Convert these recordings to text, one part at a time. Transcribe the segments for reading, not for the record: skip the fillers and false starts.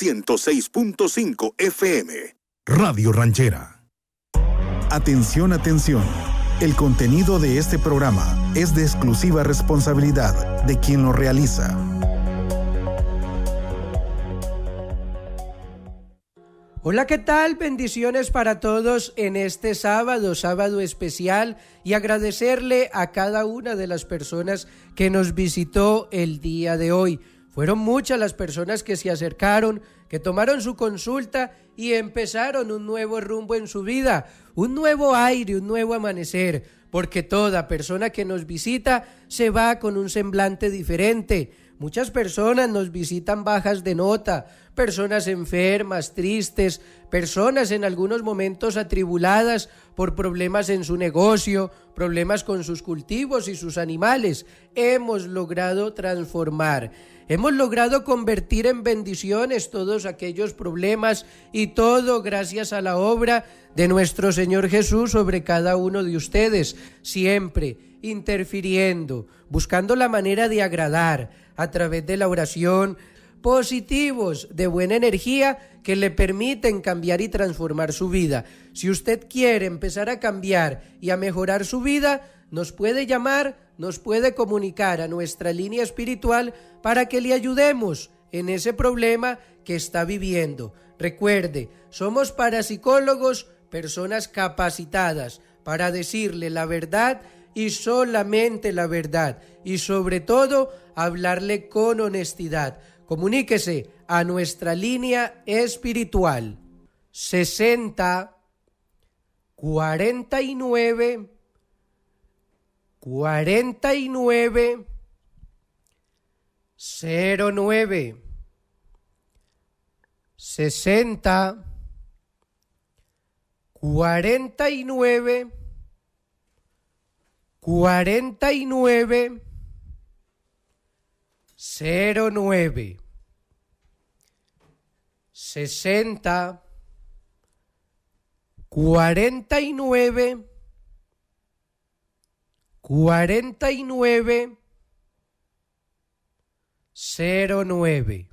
106.5 FM. Radio Ranchera. Atención, atención. El contenido de este programa es de exclusiva responsabilidad de quien lo realiza. Hola, ¿qué tal? Bendiciones para todos en este sábado especial, y agradecerle a cada una de las personas que nos visitó el día de hoy. Fueron muchas las personas que se acercaron, que tomaron su consulta y empezaron un nuevo rumbo en su vida, un nuevo aire, un nuevo amanecer, porque toda persona que nos visita se va con un semblante diferente. Muchas personas nos visitan bajas de nota, personas enfermas, tristes, personas en algunos momentos atribuladas por problemas en su negocio, problemas con sus cultivos y sus animales. Hemos logrado transformar, hemos logrado convertir en bendiciones todos aquellos problemas, y todo gracias a la obra de nuestro Señor Jesús sobre cada uno de ustedes, siempre interfiriendo, buscando la manera de agradar a través de la oración, positivos de buena energía que le permiten cambiar y transformar su vida. Si usted quiere empezar a cambiar y a mejorar su vida, nos puede llamar, nos puede comunicar a nuestra línea espiritual para que le ayudemos en ese problema que está viviendo. Recuerde, somos parapsicólogos, personas capacitadas para decirle la verdad y solamente la verdad, y sobre todo hablarle con honestidad. Comuníquese a nuestra línea espiritual 60 49 49 09 60 49 49 09 60 49 49 09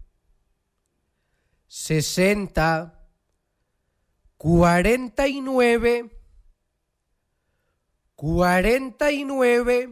60 49 49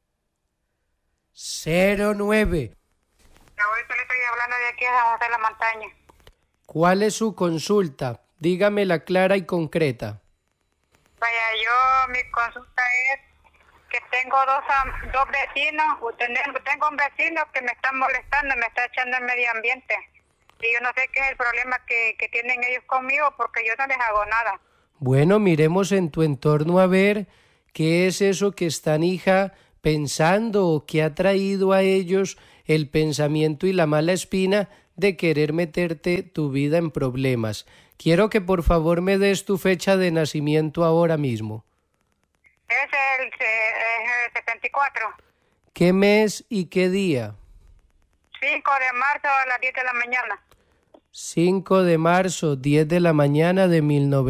09. Ahorita le estoy hablando de aquí a San José de la Montaña. ¿Cuál es su consulta? Dígamela clara y concreta. Vaya, mi consulta es que tengo dos vecinos. Tengo un vecino que me está molestando, me está echando el medio ambiente. Y yo no sé qué es el problema que tienen ellos conmigo, porque yo no les hago nada. Bueno, miremos en tu entorno a ver qué es eso que están, hija, pensando, o que ha traído a ellos el pensamiento y la mala espina de querer meterte tu vida en problemas. Quiero que por favor me des tu fecha de nacimiento ahora mismo. Es el 74. ¿Qué mes y qué día? 5 de marzo a las 10 de la mañana. 5 de marzo, 10 de la mañana de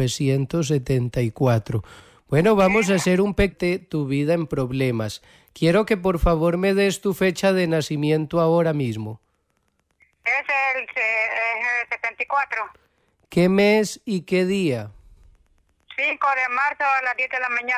1974. Bueno, vamos a hacer un pecte, tu vida en problemas. Quiero que por favor me des tu fecha de nacimiento ahora mismo. Es el 74. ¿Qué mes y qué día? 5 de marzo a las 10 de la mañana.